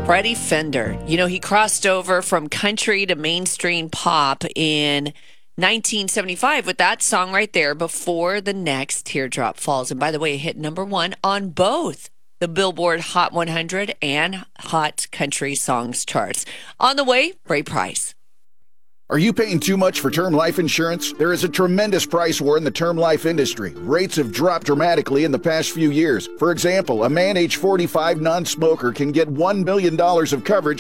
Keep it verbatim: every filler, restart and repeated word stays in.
Freddie Fender. You know, he crossed over from country to mainstream pop in nineteen seventy-five with that song right there, Before the Next Teardrop Falls. And by the way, it hit number one on both the Billboard Hot one hundred and Hot Country Songs charts. On the way, Ray Price. Are you paying too much for term life insurance? There is a tremendous price war in the term life industry. Rates have dropped dramatically in the past few years. For example, a man age forty-five non-smoker can get one million dollars of coverage